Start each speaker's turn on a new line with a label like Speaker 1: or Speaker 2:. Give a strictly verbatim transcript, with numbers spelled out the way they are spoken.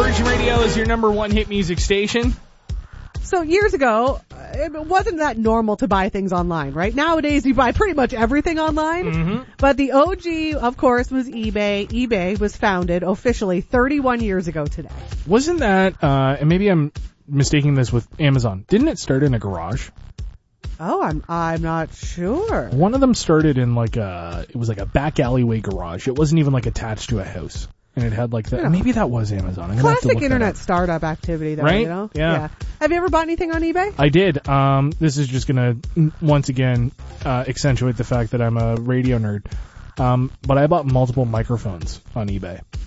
Speaker 1: Virgin Radio is your number one hit music station.
Speaker 2: So years ago, it wasn't that normal to buy things online, right? Nowadays, you buy pretty much everything online.
Speaker 1: Mm-hmm.
Speaker 2: But the O G, of course, was eBay. eBay was founded officially thirty-one years ago today.
Speaker 1: Wasn't that, uh, and maybe I'm mistaking this with Amazon, didn't it start in a garage?
Speaker 2: Oh, I'm I'm not sure.
Speaker 1: One of them started in like a, it was like a back alleyway garage. It wasn't even like attached to a house. And it had like that.
Speaker 2: Yeah.
Speaker 1: Maybe that was Amazon. I'm gonna have to
Speaker 2: Classic
Speaker 1: look
Speaker 2: internet
Speaker 1: that up.
Speaker 2: startup activity, though,
Speaker 1: Right?
Speaker 2: you know?
Speaker 1: Yeah.
Speaker 2: Have you ever bought anything on eBay?
Speaker 1: I did. Um, this is just gonna once again uh, accentuate the fact that I'm a radio nerd. Um, but I bought multiple microphones on eBay.